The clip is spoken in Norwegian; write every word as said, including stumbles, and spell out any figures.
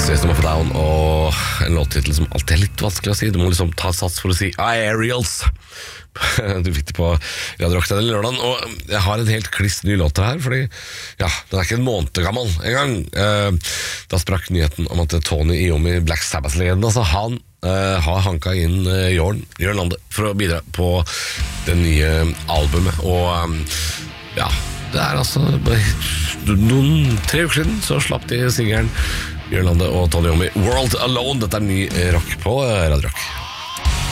System of a Down og en låttitel som alltid er litt vanskelig å si. Du må liksom ta sats for å si Aerials. Du fikk det på Radio Rock denne lørdagen. Og jeg har en helt kliss ny låt her, fordi ja, den er ikke en måned gammel en gang. Da sprakk nyheten om at Tony Iommi, Black Sabbath-legenden, altså han Uh, har hanka inn uh, Jørn, Jørn Lande for å bidra på det nye albumet. Og um, ja, det er altså noen tre uker siden så slapp de singeren Jørn Lande og Tony Iommi World Alone. Dette er ny rock på Radio Rock.